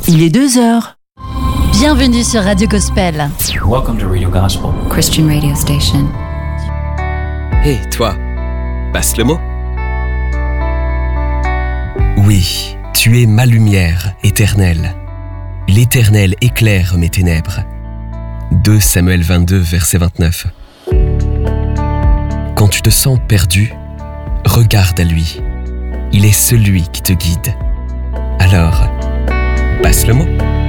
Il est 2h. Bienvenue sur Radio Gospel. Welcome to Radio Gospel. Christian radio station. Hé, toi, passe le mot. Oui, tu es ma lumière éternelle. L'Éternel éclaire mes ténèbres. 2 Samuel 22, verset 29. Quand tu te sens perdu, regarde à lui. Il est celui qui te guide. Alors, passe le mot.